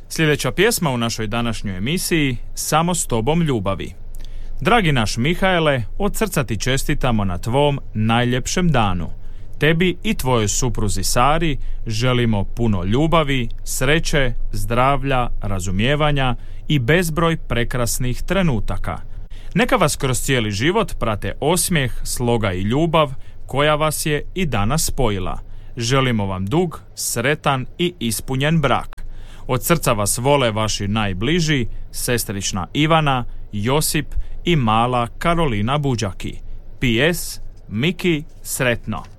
Sljedeća pjesma u našoj današnjoj emisiji Samo s tobom ljubavi. Dragi naš Mihaele, od srca ti čestitamo na tvom najljepšem danu. Tebi i tvojoj supruzi Sari želimo puno ljubavi, sreće, zdravlja, razumijevanja i bezbroj prekrasnih trenutaka. Neka vas kroz cijeli život prate osmijeh, sloga i ljubav koja vas je i danas spojila. Želimo vam dug, sretan i ispunjen brak. Od srca vas vole vaši najbliži, sestrična Ivana, Josip i mala Karolina Buđaki. PS, Miki, sretno!